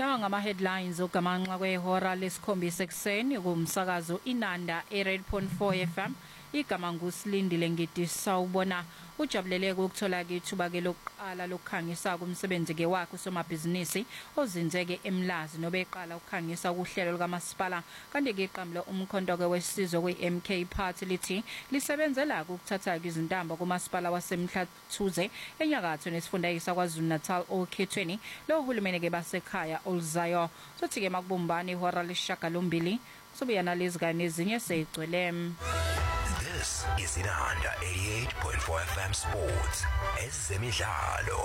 Lawa ngama-headlines ogamanxa kwehora lesikhombisa ekuseni kumsakazo Inanda e-Red.4 FM. Igama nguSilindile Ngidi Sawubona. Ujabulele ukuthola ithuba ke lokuqala lokukhangisa kumsebenzi ke wakhe usomabhizinisi ozinzeke eMlazi nobeqala ukukhangisa kuhlelo likamasipala kanti ke iqamla umkhonto ke wesizwe kwe-MK Party lithi lisebenzela ukuthatha izintambo kumasipala waseMhlathuze enyakatho nesifundazwe KwaZulu-Natal okhethweni lo hulumeni ke basekhaya olzayo sothi ke makubumbani ihora lesishiyagalombili sobuya nalezi kanye nezinye seyigcwele. This is Inanda 88.4 FM Sports. Ezemidlalo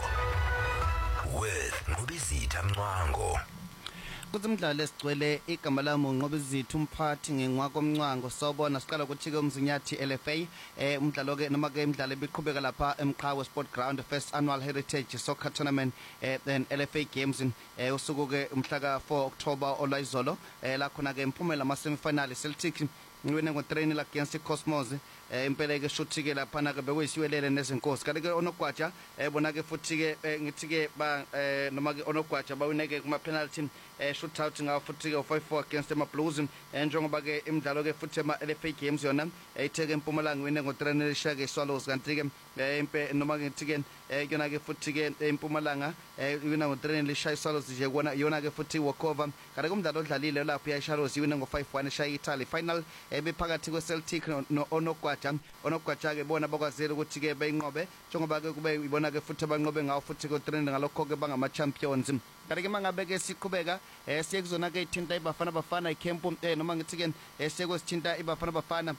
with Ngubizitha Mncwango. Kuzimidlalo esigcwele igama lami uNqobizitha umphathi ngenqwakomncango sawubona siqala ukuthi ke umzinyathi LFA umdlalo ke noma ke imidlalo ebiqhubeka lapha eMqhawe Sport Ground first annual heritage soccer tournament then LFA games usuku ke umhla ka 4 October olayizolo la khona ke imphumela ama semifinal Celtic ngwene ngo-3 against Cosmos impela ke shuthi ke lapha na ke bekuyisiwelele nezinkosi kanti ke onogwaja bona ke futhi ke ngithi ke ba noma ke onogwaja bawineke kuma penalty shootout ngawo futhi ke 5-4 against ama Blues njengoba ke imidlalo ke futhi ama LFA games yona itheke Mpumalanga wine ngo-3 shake Swallows kanti ke impe noma ngithi ke yona ke futhi ke Mpumalanga wina ngo-3 lishaye Swallows nje kona yona ke futhi walkover kanti kumdlalo odlalile lapha ya Shallows wina ngo-5-1 shaya Italy final bephakathi kweCeltic onogwaja ke bona bakwazela ukuthi ke bayinqobe njengoba ke kube ibona ke futhi abanqobe ngawo futhi ko-3 ngalokho ke bangama champions kanti ke mangabe ke siqhubeka siye kuzona ke ithinta ibafana iCamp noma ngithi ke siye kwesithinta ibafana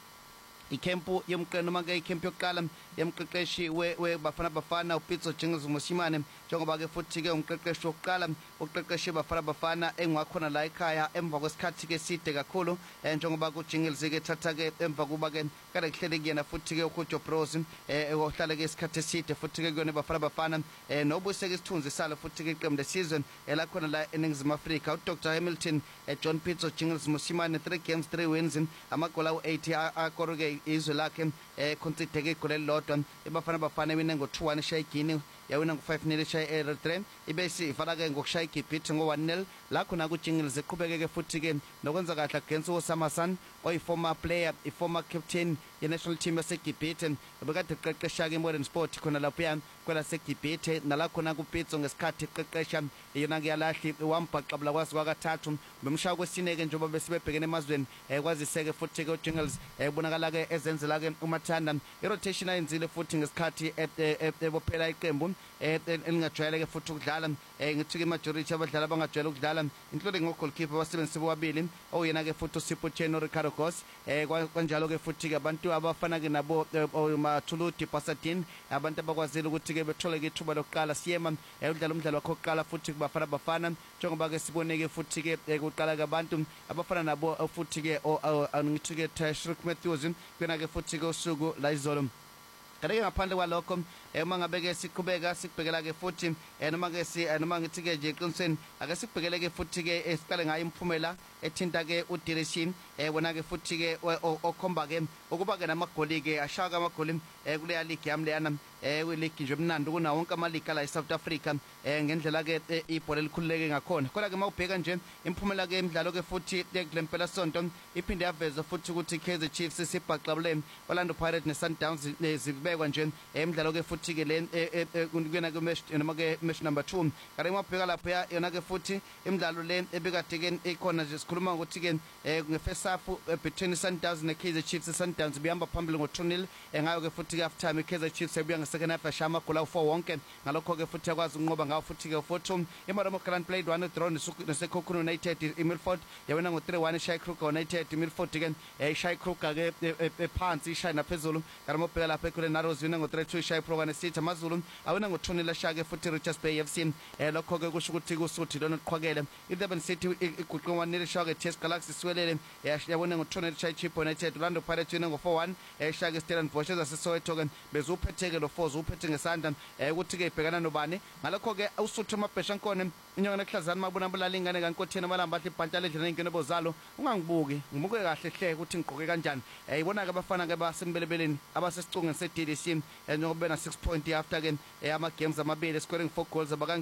iCamp yomqeno noma ke iCamp yokuqala yemqeqeshi we Bafana uPitso Jingles Musimane njengoba ke futhi ke umqeqeshi wokuqala uqeqeshi Bafana engwakhona la ekhaya emva kwesikhathi ke side kakhulu njengoba kuJingles ke thatha ke emva kuba ke kade kuhlele kuyena futhi ke uJoe Bros ohlala ke isikhathi eside futhi ke kuyona Bafana nobuseke isithunzi salo futhi ke iqembu lesizwe elakhona la eNingizimu Afrika uDr Hamilton John Pitso Jingles Musimane 3 games 3 wins amagola u80 akoroke izwe lakhe concede ke igoli elilodwa Bafana wina ngo-2-1 shaya iGuinea yawina ngo-5-0 shaya Eritrea ibese ivala ke ngokushaya iGibhithe ngo-1-0 la khona kuJingles eqhubeke ke futhi ke nokwenza kahle against uOsama San oyi-former player i-former captain ye-national team yaseGibhithe bekade eqeqesha ke Modern Sport khona lapha kwela seGibhithe nala khona kuPitso ngesikhathi eqeqesha yona ke yalahli wambhaqabula kwazi kwakathathu bemshaya kwesine ke njengoba besibebhekene emazweni kwaziseke futhi ke uJingles ebonakala ke ezenzela ke uMathanda irotation ayenzile futhi ngesikhathi ebophela iqembu elingajwayele ke futhi ukudlala ngithi ke majority abadlali abangajwayele ukudlala including ngogoalkeeper abasebenzisi bobabili oyena ke futhi uSipho Cheno Ricardo Gos kanjalo ke futhi ke abantu abafana ke nabo Mathuluti Pasadin abantu abakwazile ukuthi ke bethole ke ithuba lokuqala siyema udlala umdlalo wakhe oqala futhi kubafana njengoba ke siboneke futhi ke kuqala ke abantu abafana nabo futhi ke ngithi ke Tashrik Matthews kena ke futhi ke usuku la izolo kanti ngaphandle kwalokho mangabe ke siqhubeka sibhekela ke futhi noma ke noma ngithi ke nje eqinisweni ake sibhekele ke futhi ke esiqale ngayo imphumela ethinta ke udirection wona ke futhi ke okhomba ke ukuba ke namagoli ke ashaka amagoli kuleya league yamleyana league nje emnandi kuna wonke ama league la eSouth Africa ngendlela ke ibhola elikhululeke ngakhona kodwa ke mawubheka nje imphumela ke emidlalo ke futhi kulempela sonto iphinde yaveza futhi ukuthi Kaizer Chiefs sibhaqabule Orlando Pirates neSundowns zibekwa nje emidlalo ke futhi ke le kuyena ke match noma ke match number 2 kanti mawubheka lapha yona ke futhi imidlalo le ebekade ke ikhona nje sikhuluma ukuthi ke ngefirst half between Sundowns neKaizer Chiefs Sundowns bihamba phambili ngo-2-0 ngayo ke futhi ke half time Kaizer Chiefs ebuya ngesecond half yashama goal u4 wonke ngalokho ke futhi yakwazi ukunqoba ngawo futhi ke 4-2 iMaromo Grand played 1-draw neseKhokhune United iMilford yawina ngo-3-1 Shay Kruger United iMilford ke Shay Kruger ke phansi ishaya naphezulu kanti mawubheka lapha ekhule Narrows wina ngo-3-2 Shay Kruger City amazulu awina ngo-2-0 shaya futhi Richards Bay FC lokho ke kusho ukuthi kusuthi lona uqhwakele iDurban City iguqe 1-0 shaya ke TS Galaxy siwelele yabona ngo-2-0 shaya Chippa United Orlando Pirates wina ngo-4-1 shaya ke Stellenbosch zaseSoweto ke bezuphetheke lo 4 uphethe ngesandla ukuthi ke ibhekana nobani ngalokho ke usuthu amabhesha nkone inyanga nehlazana mabona bulala ingane kankotheni abalamba ahle ibhantala endleleni ingene zalo ungangibuki ngibuke kahle hle ukuthi ngigqoke kanjani ibona ke abafana ke basembelebeleni abasesicungeni seDDC njengoba bena 6 point after ke ama games amabili scoring 4 goals